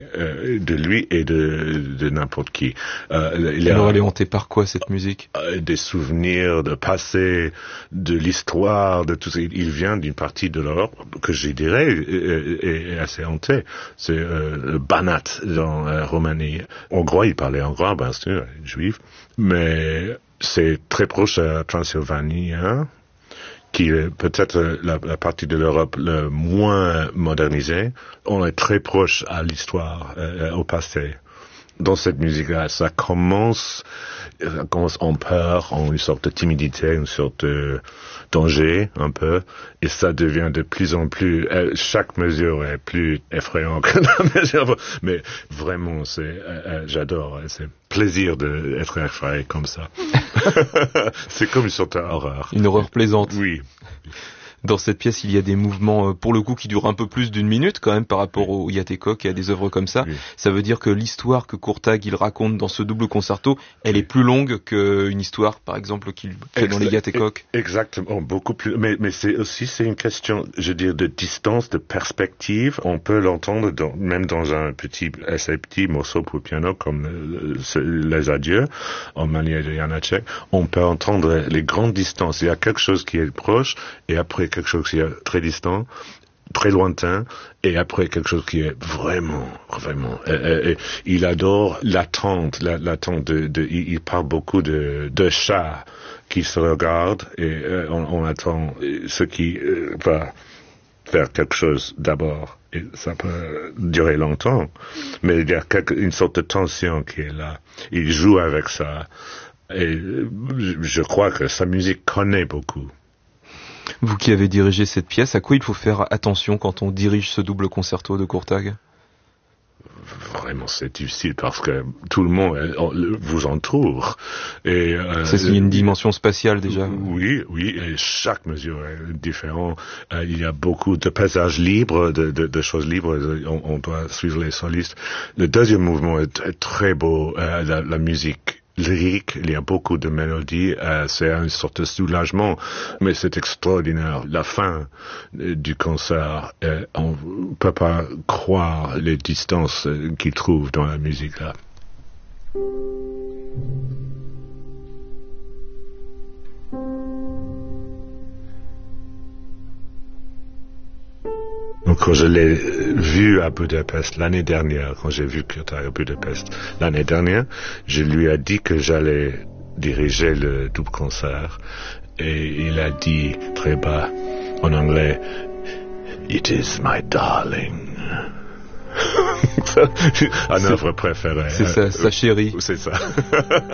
de lui et de n'importe qui. Alors elle est hantée par quoi cette musique? Des souvenirs, de passé, de l'histoire, de tout ça. Il vient d'une partie de l'Europe que je dirais est assez hantée. C'est Banat dans Roumanie. Hongrois, il parlait hongrois, bien sûr, juif, mais c'est très proche à Transylvanie, hein, qui est peut-être la partie de l'Europe le moins modernisée. On est très proche à l'histoire, au passé. Dans cette musique-là, ça commence en peur, en une sorte de timidité, une sorte de danger, un peu, et ça devient de plus en plus, chaque mesure est plus effrayante que la mesure, mais vraiment, j'adore, c'est plaisir d'être effrayé comme ça. C'est comme une sorte d'horreur. Une horreur plaisante. Oui. Dans cette pièce, il y a des mouvements, pour le coup, qui durent un peu plus d'une minute, quand même, par rapport au Yatécoq et à des œuvres comme ça. Oui. Ça veut dire que l'histoire que Courtag, il raconte dans ce double concerto, elle est plus longue qu'une histoire, par exemple, qu'il fait dans les Yatécoq. Exactement, beaucoup plus. Mais c'est une question, je veux dire, de distance, de perspective. On peut l'entendre même dans un assez petit morceau pour piano, comme les adieux, en manière de Janáček. On peut entendre les grandes distances. Il y a quelque chose qui est proche, et après quelque chose qui est très distant, très lointain, et après quelque chose qui est vraiment. Il adore l'attente il parle beaucoup de chats qui se regardent, et on attend ce qui va faire quelque chose d'abord. Et ça peut durer longtemps, mais il y a une sorte de tension qui est là. Il joue avec ça, et je crois que sa musique connaît beaucoup. Vous qui avez dirigé cette pièce, à quoi il faut faire attention quand on dirige ce double concerto de Courtag? Vraiment, c'est difficile parce que tout le monde vous entoure. Et c'est une dimension spatiale déjà. Oui, et chaque mesure est différente. Il y a beaucoup de passages libres, de choses libres. On doit suivre les solistes. Le deuxième mouvement est très beau. La musique lyrique, il y a beaucoup de mélodies, c'est une sorte de soulagement, mais c'est extraordinaire. La fin du concert, on peut pas croire les distances qu'il trouve dans la musique là. Donc, quand je l'ai vu à Budapest l'année dernière, quand j'ai vu Courtag à Budapest l'année dernière, je lui ai dit que j'allais diriger le double concert, et il a dit très bas en anglais, "It is my darling." Un œuvre préférée. C'est ça, sa chérie. C'est ça.